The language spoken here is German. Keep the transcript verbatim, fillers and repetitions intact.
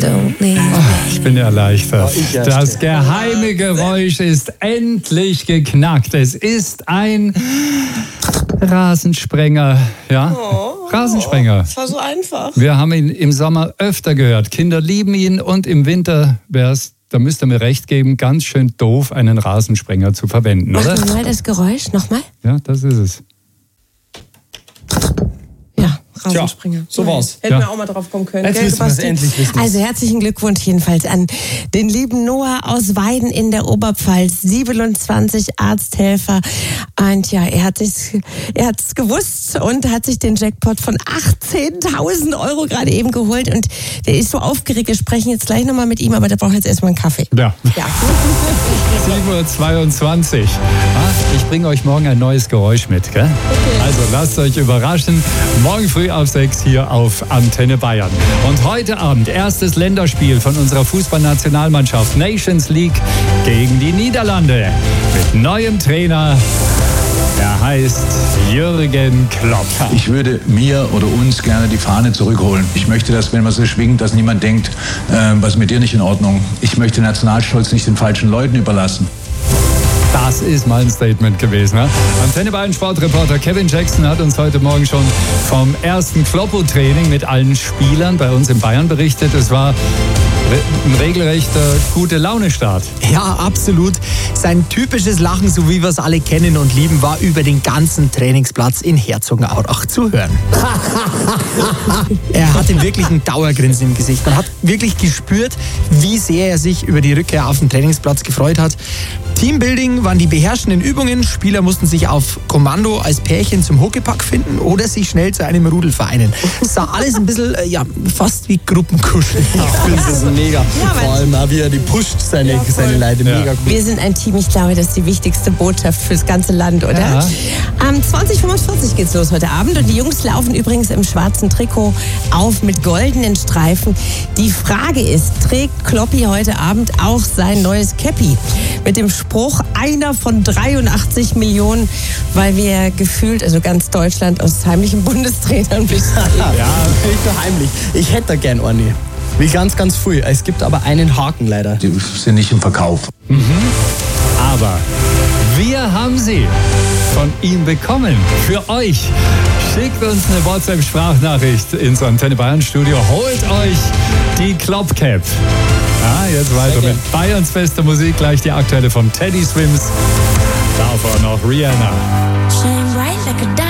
Don't leave me. Ich bin erleichtert. Oh, ich das geheime Geräusch ist endlich geknackt. Es ist ein Rasensprenger. Ja? Oh, Rasensprenger. Das war so einfach. Wir haben ihn im Sommer öfter gehört. Kinder lieben ihn und im Winter wär's, da müsst ihr mir recht geben, ganz schön doof, einen Rasensprenger zu verwenden, oder? Mach mal das Geräusch, nochmal. Ja, das ist es. Ja, Rasensprenger. Tja, so war's. Hätten Ja. wir auch mal drauf kommen können. Jetzt gell, müssen wir es Basti? endlich wissen. Also herzlichen Glückwunsch jedenfalls an den lieben Noah aus Weiden in der Oberpfalz, siebenundzwanzig Arzthelfer. Und ja, er hat es er hat's gewusst und hat sich den Jackpot von achtzehntausend Euro gerade eben geholt. Und der ist so aufgeregt, wir sprechen jetzt gleich nochmal mit ihm, aber der braucht jetzt erstmal einen Kaffee. Ja. Ja. sieben Uhr zweiundzwanzig. Ah, ich bringe euch morgen ein neues Geräusch mit, gell? Also lasst euch überraschen. Morgen früh auf sechs hier auf Antenne Bayern. Und heute Abend erstes Länderspiel von unserer Fußballnationalmannschaft Nations League gegen die Niederlande. Mit neuem Trainer. Er heißt Jürgen Klopp. Ich würde mir oder uns gerne die Fahne zurückholen. Ich möchte, dass, wenn man so schwingt, dass niemand denkt, äh, was ist mit dir nicht in Ordnung. Ich möchte Nationalstolz nicht den falschen Leuten überlassen. Das ist mein Statement gewesen. Ne? Antenne Bayern Sportreporter Kevin Jackson hat uns heute Morgen schon vom ersten Kloppo-Training mit allen Spielern bei uns in Bayern berichtet. Es war ein regelrechter Gute-Laune-Start. Ja, absolut. Sein typisches Lachen, so wie wir es alle kennen und lieben, war über den ganzen Trainingsplatz in Herzogenaurach zu hören. Er hatte wirklich ein Dauergrinsen im Gesicht. Man hat wirklich gespürt, wie sehr er sich über die Rückkehr auf den Trainingsplatz gefreut hat. Teambuilding waren die beherrschenden Übungen. Spieler mussten sich auf Kommando als Pärchen zum Huckepack finden oder sich schnell zu einem Rudel vereinen. Es sah alles ein bisschen, äh, ja, fast wie Gruppenkuscheln. Ich finde das mega. Ja, Vor allem auch wie er die pusht, seine, seine Leute. Ja. Mega cool. Wir sind ein Team, ich glaube, das ist die wichtigste Botschaft fürs ganze Land, oder? Ja. Um zwanzig Uhr fünfundvierzig geht's los heute Abend und die Jungs laufen übrigens im schwarzen Trikot auf mit goldenen Streifen. Die Frage ist, trägt Kloppi heute Abend auch sein neues Käppi? Mit dem Spruch, einer von dreiundachtzig Millionen, weil wir gefühlt, also ganz Deutschland, aus heimlichen Bundestrainern bestehen. Ja, nicht nur heimlich. Ich hätte da gern eine. Wie ganz, ganz früh. Es gibt aber einen Haken leider. Die sind nicht im Verkauf. Aber wir haben sie von ihm bekommen. Für euch. Schickt uns eine WhatsApp-Sprachnachricht ins Antenne Bayern Studio. Holt euch die Klopp Cap. Ja, jetzt weiter mit Bayerns bester Musik. Gleich die aktuelle vom Teddy Swims. Davor noch Rihanna. Shine bright like a